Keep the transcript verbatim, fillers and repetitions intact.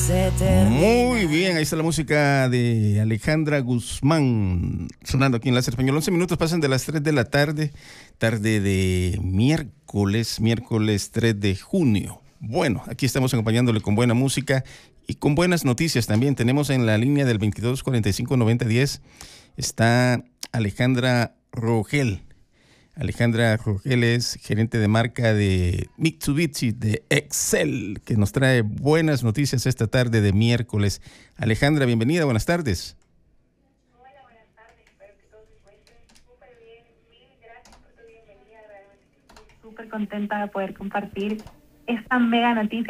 Muy bien, ahí está la música de Alejandra Guzmán sonando aquí en Láser Español. once minutos pasan de las tres de la tarde, tarde de miércoles, miércoles tres de junio. Bueno, aquí estamos acompañándole con buena música y con buenas noticias también. Tenemos en la línea del veintidós cuarenta y cinco noventa diez, está Alejandra Rogel. Alejandra Rogel es gerente de marca de Mitsubishi de Excel, que nos trae buenas noticias esta tarde de miércoles. Alejandra, bienvenida, buenas tardes. Hola, buenas tardes, espero que todos se encuentren súper bien. Mil gracias por tu bienvenida, realmente estoy súper contenta de poder compartir esta mega noticia